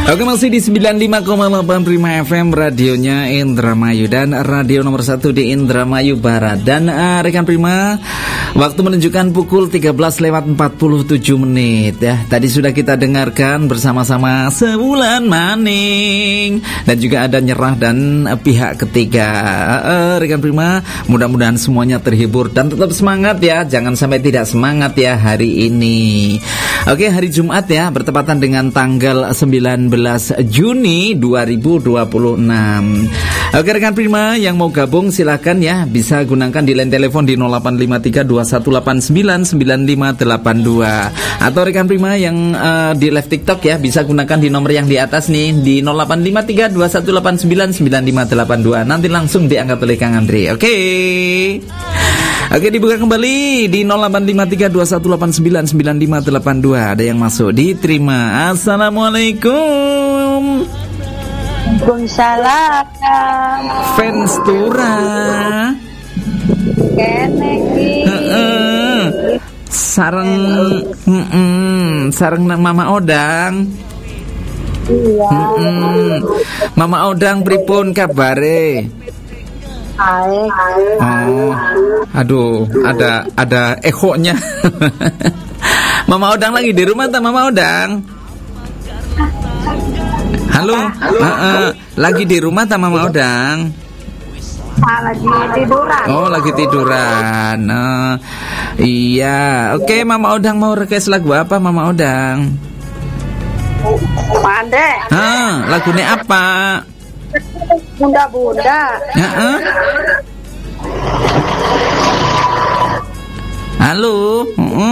Oke, masih di 95,8 Prima FM, radionya Indramayu dan radio nomor 1 di Indramayu Barat. Dan rekan Prima, waktu menunjukkan pukul 13:47 ya. Tadi sudah kita dengarkan bersama-sama Sebulan Maning, dan juga ada Nyerah dan pihak ketiga. Rekan Prima, mudah-mudahan semuanya terhibur dan tetap semangat ya. Jangan sampai tidak semangat ya hari ini. Oke, hari Jumat ya, bertepatan dengan tanggal 19 Juni 2026. Oke rekan Prima, yang mau gabung silahkan ya, bisa gunakan di line telepon di 085321899582. Atau rekan Prima yang di live TikTok ya, bisa gunakan di nomor yang di atas nih, di 085321899582. Nanti langsung diangkat oleh Kang Andre. Oke, dibuka kembali di 085321899582. Ada yang masuk, diterima. Assalamualaikum. Waalaikumsalam. Fenstura. Sareng nang Mama Odang. Iya. Mama Odang pripun kabare? Oh, aduh, ada ekonya. Mama Odang lagi di rumah tak Mama Odang? Halo, lagi di rumah tak Mama Odang? Lagi tiduran. Oh, lagi tiduran. Iya, oke. Mama Odang mau request lagu apa Mama Odang? Mande. Lagunya apa? Bunda-bunda. Halo.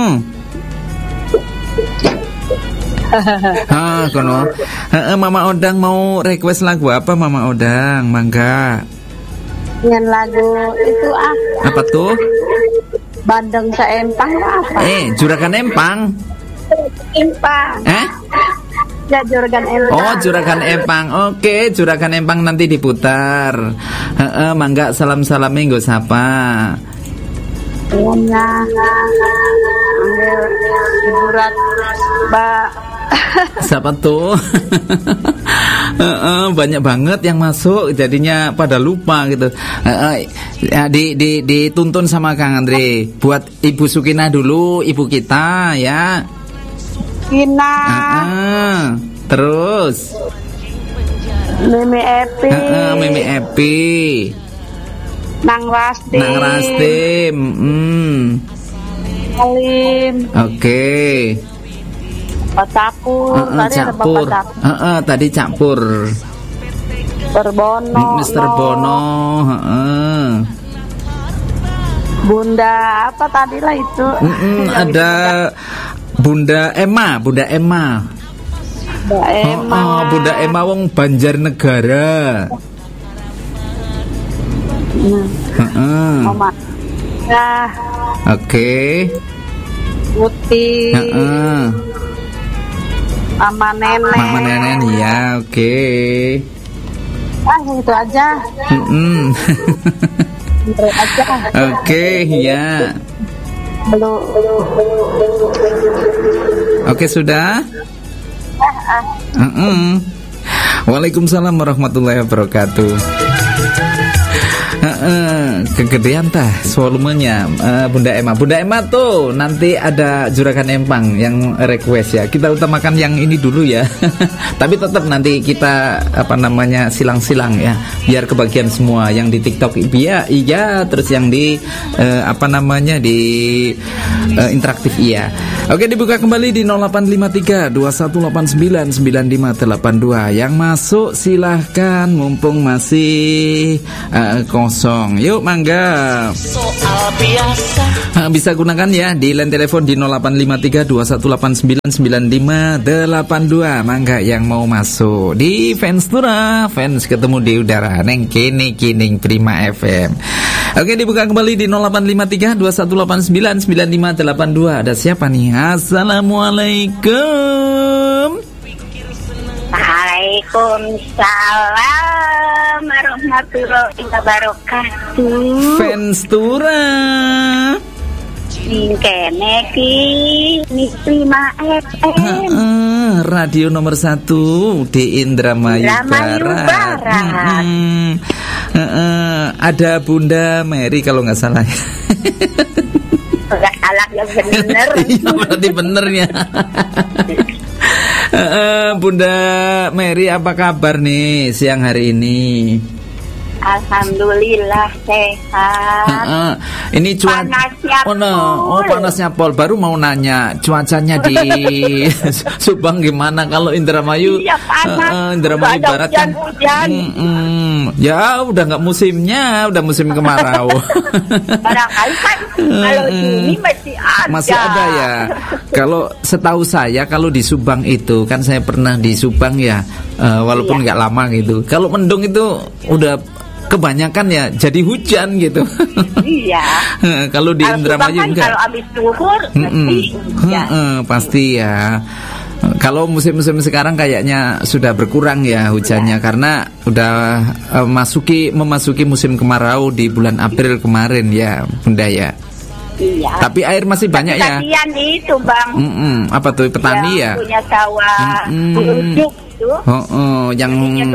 Kono. Mama Odang mau request lagu apa Mama Odang? Mangga. Dengan lagu itu Apa tuh? Bandeng Saempang apa? Juragan Empang. Empang. Ya, Juragan Empang. Oh, Juragan Empang. Oke, Juragan Empang nanti diputar. Mangga salam-salam minggu sapa. Iya. Hiburan Mbak. Siapa tuh? Banyak banget yang masuk, jadinya pada lupa gitu. Dituntun sama Kang Andre. Buat Ibu Sukina dulu, ibu kita ya. Kina. Terus Meme Epi. Meme Epi. Nang Rasti. Halim. Oke. Campur. Tadi campur. Mr. Bono. Bunda apa tadi lah itu? Ada Bunda Emma. Bunda Emma wong Banjarnegara. Mama. Oke. Putih. Mama Nenek ya, oke. Itu aja. Oke, ya. Belum. Oke, sudah. Waalaikumsalam warahmatullahi wabarakatuh. Kegedean tah volumenya. Bunda Emma tuh nanti ada Juragan Empang yang request ya. Kita utamakan yang ini dulu ya. Tapi tetap nanti kita silang-silang ya, biar kebagian semua. Yang di TikTok iya, terus yang di di interaktif iya. Oke, dibuka kembali di 085321899582. Yang masuk silahkan, mumpung masih kosong. Yuk mangga. Bisa gunakan ya di line telepon di 085321899582. Mangga yang mau masuk di Fenstura, fans ketemu di udara neng kini Prima FM. Oke, dibuka kembali di 085321899582. Ada siapa nih? Assalamualaikum. Waalaikumsalam warahmatullahi wabarakatuh. Fenstura. sing kene ki Prima FM. Radio nomor 1 di Indramayu Barat. Ada Bunda Mary kalau nggak salah. Nggak salah ya, bener. Iya berarti bener ya. Bunda Mary, apa kabar nih siang hari ini? Alhamdulillah sehat. Ini panasnya panasnya Pol. Baru mau nanya cuacanya di Subang gimana? Kalau Indramayu, iya, Indramayu Barat kan ya udah nggak musimnya, udah musim kemarau. Barangkali kan kalau Juni masih ada ya. Kalau setahu saya kalau di Subang itu kan saya pernah di Subang ya, walaupun nggak lama gitu. Kalau mendung itu udah kebanyakan ya jadi hujan gitu. Iya. Kalau di Indramayu kan enggak. Kalau habis zuhur pasti ya. Kalau musim-musim sekarang kayaknya sudah berkurang ya hujannya karena udah memasuki musim kemarau di bulan April kemarin ya, Bunda ya. Iya. Tapi air masih banyak ya. Kasihan itu, Bang. Apa tuh petani ya? Punya sawah beruduk. Yang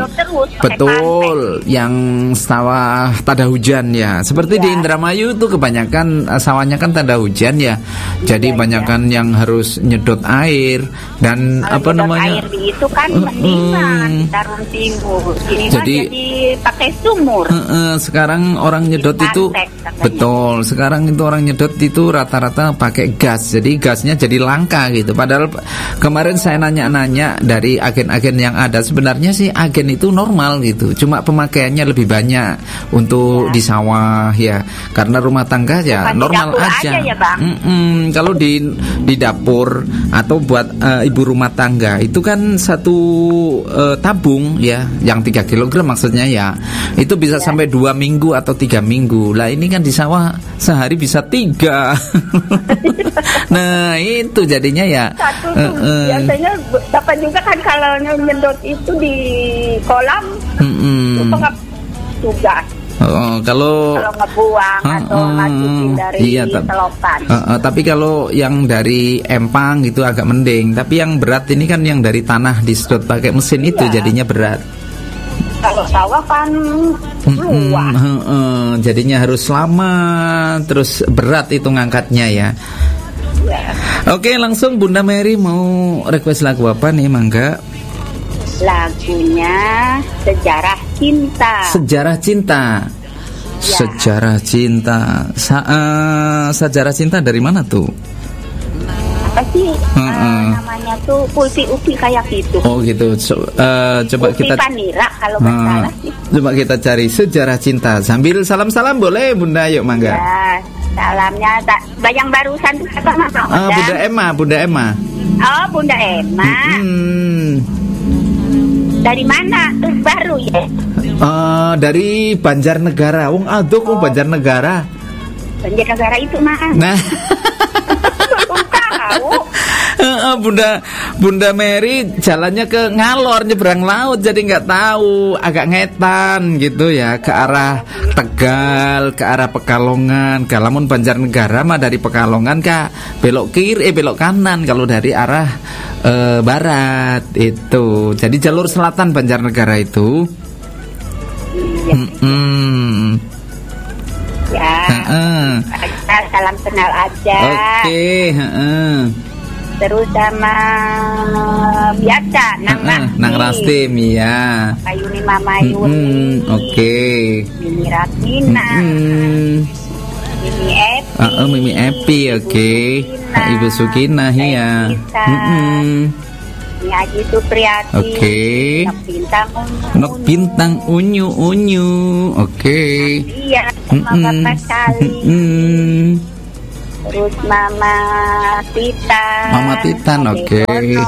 betul, yang sawah tanda hujan ya. Seperti di Indramayu itu kebanyakan sawahnya kan tanda hujan ya. Jadi banyakan yang harus nyedot air dan apa namanya? Air itu kan mendingan ditaruh timbul. Jadi pakai sumur. Sekarang orang nyedot itu betul. Sekarang itu orang nyedot itu rata-rata pakai gas. Jadi gasnya jadi langka gitu. Padahal kemarin saya nanya-nanya dari agen-agen yang ada, sebenarnya sih agen itu normal gitu, cuma pemakaiannya lebih banyak untuk di sawah ya, karena rumah tangga ya bukan normal aja ya, Bang. Kalau di dapur atau buat ibu rumah tangga itu kan satu tabung ya, yang 3 kg maksudnya ya, itu bisa sampai 2 minggu atau 3 minggu. Lah ini kan di sawah sehari bisa 3. Nah itu jadinya ya biasanya dapat juga kan kalau nyedot itu di kolam itu tugas. Kalau ngebuang atau masukin dari selokan. Tapi kalau yang dari empang gitu agak mending. Tapi yang berat ini kan yang dari tanah disedot pakai mesin itu jadinya berat. Kalau sawah kan luas. Jadinya harus lama, terus berat itu ngangkatnya ya. Oke, langsung Bunda Mary mau request lagu apa nih, Mangga? Lagunya Sejarah Cinta. Sejarah Cinta. Ya. Sejarah Cinta. Sejarah Cinta dari mana tuh? Apa sih namanya tuh? Pulpi Upi kayak gitu. Oh gitu. Coba Pulpi kita Panira kalau nggak salah sih. Coba kita cari Sejarah Cinta. Sambil salam-salam boleh, Bunda? Yuk, Mangga. Ya, salamnya yang barusan tuh apa Mas? Bunda Emma. Oh, Bunda Emma. Dari mana? Terus baru ya? Dari Banjarnegara. Wong aduh Banjarnegara. Banjarnegara itu mah. Nah. Belum tahu. Bunda Mary jalannya ke Ngalor, nyebrang laut, jadi nggak tahu, agak ngetan gitu ya, ke arah Tegal, ke arah Pekalongan. Kalau Banjarnegara mah dari Pekalongan Kak belok kiri, belok kanan kalau dari arah barat itu. Jadi jalur selatan Banjarnegara itu. Ya. Salam kenal aja. Oke. Terus sama biasa Nang Rastim ya. Ayuni Mama Yuni. Oke. Mimi Ratina. Mimi Epi, oke. Ibu Sukinah ya. Haji Supriyati. Oke. Nok Bintang Unyu. Oke. Iya, Mama Bapak Kali. Terus Mama Titan, oke.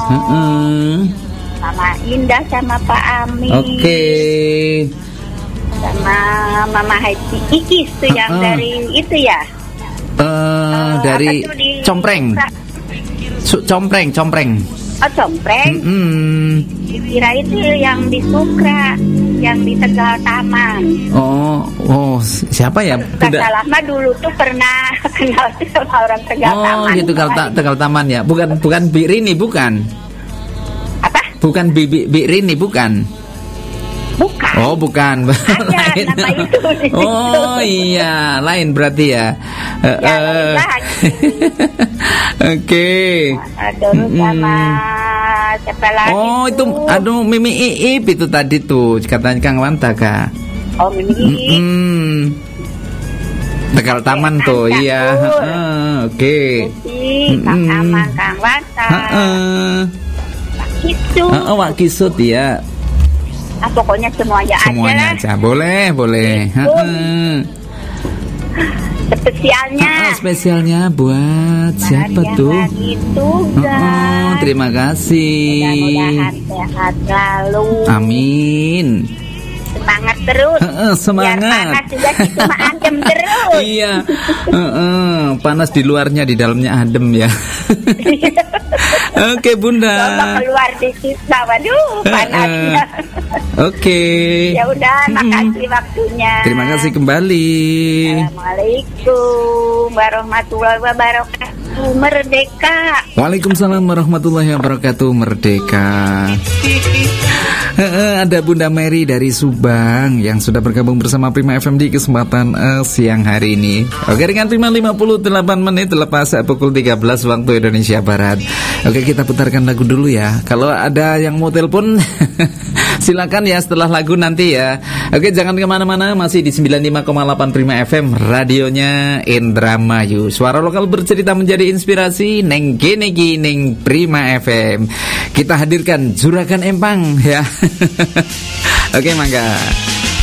Mama Indah sama Pak Amin. Oke. Sama Mama Haji Ikis tuh yang dari itu ya. Dari Compreng. Compreng. Oh, Compreng. Dikira itu yang di Sukra. yang di Tegal Taman. Oh, siapa ya? Gak salah mah dulu tuh pernah kenal sama orang Tegal Taman. Oh, gitu Tegal Taman ya. Bukan Bi Rini, bukan. Apa? Bukan Bi Rini, bukan. Bukan. Oh, bukan. Ada nama itu. Oh iya, lain berarti ya. Oke. Terus sama siapa lagi? Oh, itu aduh Mimi Iip itu tadi tuh katanya Kang Wanta, Kak. Oh, Mimi Iip. Tegal Taman tuh, iya. Oke. Kang Aman, Kang Wanta. Wak Kisut. Wak Kisut ya. Pokoknya semuanya aja. Boleh. Spesialnya buat siapa tuh? Terima kasih. Mudah-mudahan sehat selalu. Amin. Semangat terus. Semangat. Biar panas juga situ mah adem terus. Iya. Panas di luarnya, di dalamnya adem ya. Oke, Bunda. Coba keluar di situ, waduh, panasnya. Oke. Ya udah, makasih waktunya. Terima kasih kembali. Assalamualaikum warahmatullahi wabarakatuh. Merdeka. Waalaikumsalam warahmatullahi wabarakatuh. Merdeka. Ada Bunda Mary dari Subang yang sudah bergabung bersama Prima FM di kesempatan siang hari ini. Oke, dengan Prima 58 menit lepas pukul 13 waktu Indonesia Barat. Oke, kita putarkan lagu dulu ya. Kalau ada yang mau telepon silakan ya setelah lagu nanti ya. Oke, jangan kemana-mana, masih di 95,8 Prima FM, radionya Indramayu. Suara lokal bercerita menjadi inspirasi, neng kene ki neng Prima FM. Kita hadirkan Juragan Empang ya. Oke, mangga.